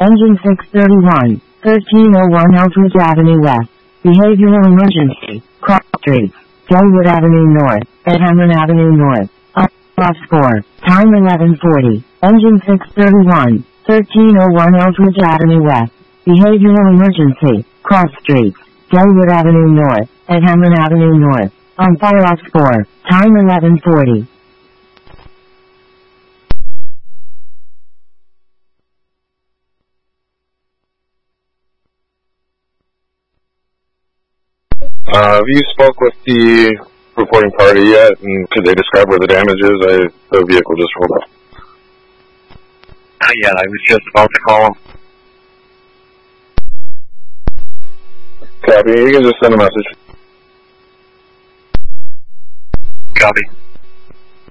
Engine 631, 1301 Eldridge Avenue West. Behavioral emergency. Cross streets. Glenwood Avenue North. Ed Hamlin Avenue North. Off 4. Time 11:40. Engine 631, 1301 Eldridge Avenue West. Behavioral emergency. Cross streets. Glenwood Avenue North. Ed Hamlin Avenue North. On fire off 4. Time 11:40. Have you spoke with the reporting party yet, and could they describe where the damage is? The vehicle just rolled up. Yeah, I was just about to call him. Copy. You can just send a message. Copy.